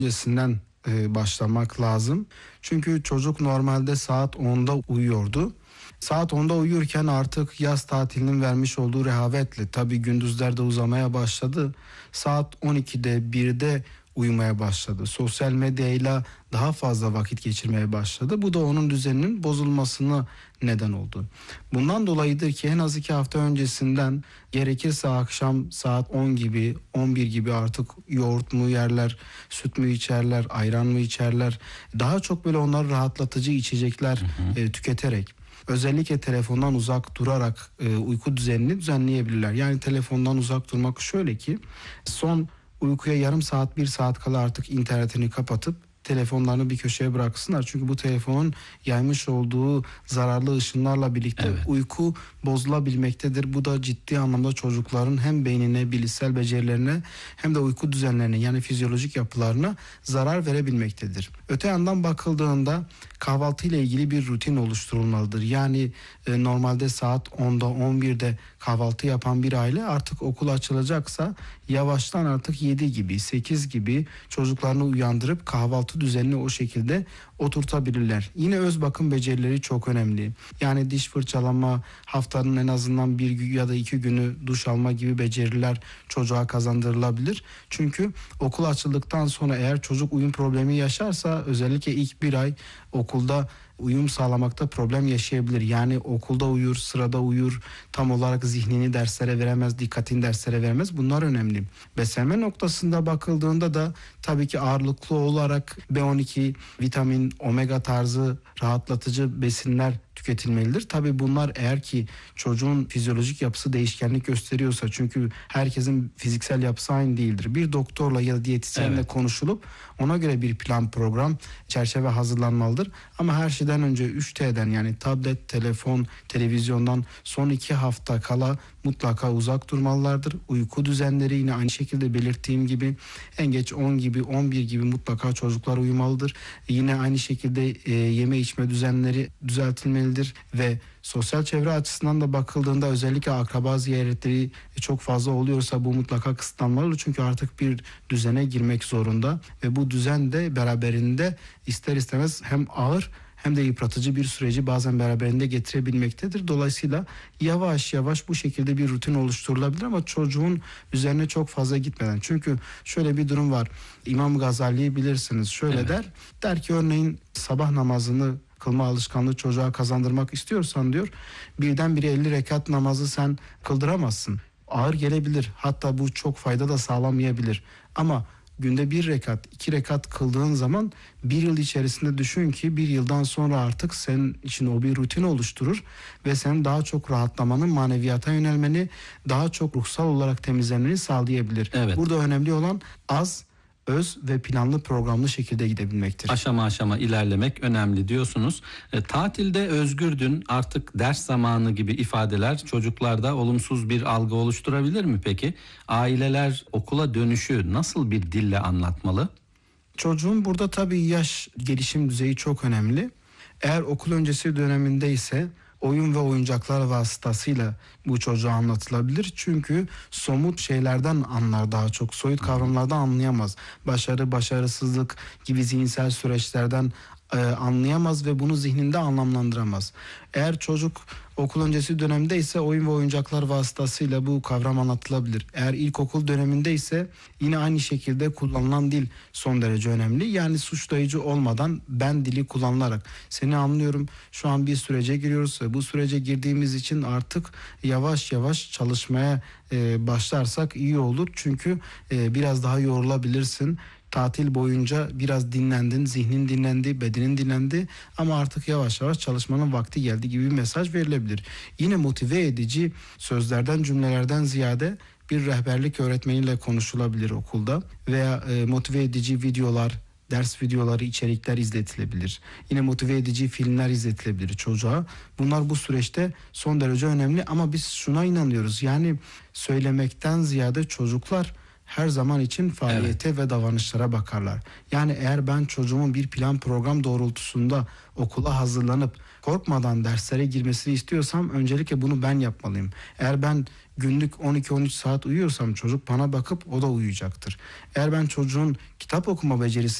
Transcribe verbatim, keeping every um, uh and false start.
öncesinden e, başlamak lazım. Çünkü çocuk normalde saat onda uyuyordu. Saat onda uyurken artık yaz tatilinin vermiş olduğu rehavetle tabii gündüzlerde uzamaya başladı. Saat on ikide birde uyumaya başladı. Sosyal medyayla daha fazla vakit geçirmeye başladı. Bu da onun düzeninin bozulmasına neden oldu. Bundan dolayıdır ki en az iki hafta öncesinden gerekirse akşam saat on gibi, on bir gibi artık yoğurt mu yerler, süt mü içerler, ayran mı içerler. Daha çok böyle onları rahatlatıcı içecekler hı hı. E, tüketerek, özellikle telefondan uzak durarak e, uyku düzenini düzenleyebilirler. Yani telefondan uzak durmak şöyle ki, son uykuya yarım saat bir saat kala artık internetini kapatıp telefonlarını bir köşeye bıraksınlar. Çünkü bu telefonun yaymış olduğu zararlı ışınlarla birlikte evet. uyku bozulabilmektedir. Bu da ciddi anlamda çocukların hem beynine, bilişsel becerilerine hem de uyku düzenlerine, yani fizyolojik yapılarına zarar verebilmektedir. Öte yandan bakıldığında kahvaltı ile ilgili bir rutin oluşturulmalıdır. Yani e, normalde saat onda on birde kahvaltı yapan bir aile artık okul açılacaksa yavaştan artık yedi gibi, sekiz gibi çocuklarını uyandırıp kahvaltı düzenini o şekilde oturtabilirler. Yine öz bakım becerileri çok önemli. Yani diş fırçalama, haftanın en azından bir ya da iki günü duş alma gibi beceriler çocuğa kazandırılabilir. Çünkü okul açıldıktan sonra eğer çocuk uyum problemi yaşarsa özellikle ilk bir ay okulda uyum sağlamakta problem yaşayabilir. Yani okulda uyur, sırada uyur, tam olarak zihnini derslere veremez, dikkatini derslere veremez. Bunlar önemli. Beslenme noktasında bakıldığında da tabii ki ağırlıklı olarak B on iki, vitamin, omega tarzı rahatlatıcı besinler tüketilmelidir. Tabii bunlar eğer ki çocuğun fizyolojik yapısı değişkenlik gösteriyorsa, çünkü herkesin fiziksel yapısı aynı değildir. Bir doktorla ya da diyetisyenle evet. konuşulup ona göre bir plan, program, çerçeve hazırlanmalıdır. Ama her şeyden önce üç T'den, yani tablet, telefon, televizyondan son iki hafta kala mutlaka uzak durmalılardır. Uyku düzenleri yine aynı şekilde belirttiğim gibi en geç on gibi, on bir gibi mutlaka çocuklar uyumalıdır. Yine aynı şekilde e, yeme içme düzenleri düzeltilmelidir ve sosyal çevre açısından da bakıldığında özellikle akraba ziyaretleri çok fazla oluyorsa bu mutlaka kısıtlanmalı. Çünkü artık bir düzene girmek zorunda ve bu düzen de beraberinde ister istemez hem ağır hem de yıpratıcı bir süreci bazen beraberinde getirebilmektedir. Dolayısıyla yavaş yavaş bu şekilde bir rutin oluşturulabilir ama çocuğun üzerine çok fazla gitmeden. Çünkü şöyle bir durum var. İmam Gazali'yi bilirsiniz. Şöyle evet. der. Der ki örneğin sabah namazını kılma alışkanlığı çocuğa kazandırmak istiyorsan diyor, birdenbire elli rekat namazı sen kıldıramazsın. Ağır gelebilir. Hatta bu çok fayda da sağlamayabilir. Ama günde bir rekat, iki rekat kıldığın zaman bir yıl içerisinde düşün ki bir yıldan sonra artık senin için o bir rutin oluşturur ve senin daha çok rahatlamanı, maneviyata yönelmeni, daha çok ruhsal olarak temizlenmeni sağlayabilir. Evet. Burada önemli olan az, öz ve planlı, programlı şekilde gidebilmektir. Aşama aşama ilerlemek önemli diyorsunuz. E, tatilde özgürdün, artık ders zamanı gibi ifadeler çocuklarda olumsuz bir algı oluşturabilir mi peki? Aileler okula dönüşü nasıl bir dille anlatmalı? Çocuğun burada tabii yaş gelişim düzeyi çok önemli. Eğer okul öncesi döneminde ise oyun ve oyuncaklar vasıtasıyla bu çocuğa anlatılabilir. Çünkü somut şeylerden anlar daha çok. Soyut kavramlardan anlayamaz. Başarı, başarısızlık gibi zihinsel süreçlerden e, anlayamaz ve bunu zihninde anlamlandıramaz. Eğer çocuk okul öncesi dönemde ise oyun ve oyuncaklar vasıtasıyla bu kavram anlatılabilir. Eğer ilkokul döneminde ise yine aynı şekilde kullanılan dil son derece önemli. Yani suçlayıcı olmadan ben dili kullanılarak seni anlıyorum, şu an bir sürece giriyoruz ve bu sürece girdiğimiz için artık yavaş yavaş çalışmaya e, başlarsak iyi olur. Çünkü e, biraz daha yorulabilirsin. Tatil boyunca biraz dinlendin, zihnin dinlendi, bedenin dinlendi ama artık yavaş yavaş çalışmanın vakti geldi gibi bir mesaj verilebilir. Yine motive edici sözlerden, cümlelerden ziyade bir rehberlik öğretmeniyle konuşulabilir okulda veya e, motive edici videolar, ders videoları, içerikler izletilebilir. Yine motive edici filmler izletilebilir çocuğa. Bunlar bu süreçte son derece önemli ama biz şuna inanıyoruz. Yani söylemekten ziyade çocuklar her zaman için faaliyete evet. ve davranışlara bakarlar. Yani eğer ben çocuğumun bir plan program doğrultusunda okula hazırlanıp korkmadan derslere girmesini istiyorsam öncelikle bunu ben yapmalıyım. Eğer ben günlük on iki on üç saat uyuyorsam çocuk bana bakıp o da uyuyacaktır. Eğer ben çocuğun kitap okuma becerisi